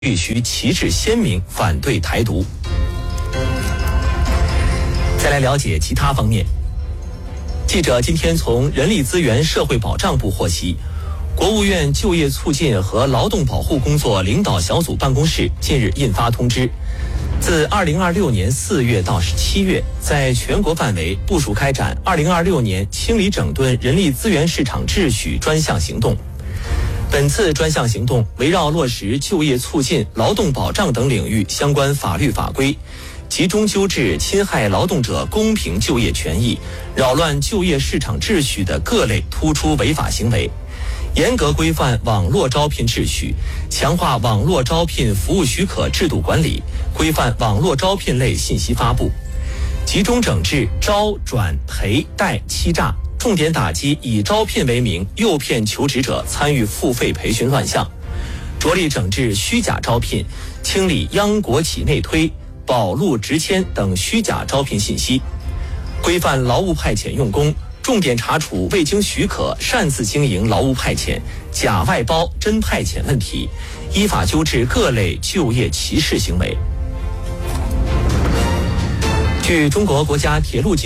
必须旗帜鲜明反对台独。再来了解其他方面。记者今天从人力资源社会保障部获悉，国务院就业促进和劳动保护工作领导小组办公室近日印发通知，自2026年4月到7月，在全国范围部署开展2026年清理整顿人力资源市场秩序专项行动。本次专项行动围绕落实就业促进、劳动保障等领域相关法律法规，集中纠治侵害劳动者公平就业权益、扰乱就业市场秩序的各类突出违法行为，严格规范网络招聘秩序，强化网络招聘服务许可制度管理，规范网络招聘类信息发布，集中整治招、转、培、贷、欺诈，重点打击以招聘为名诱骗求职者参与付费培训乱象，着力整治虚假招聘，清理央国企内推、保录直签等虚假招聘信息，规范劳务派遣用工，重点查处未经许可擅自经营劳务派遣、假外包、真派遣问题，依法纠治各类就业歧视行为。据中国国家铁路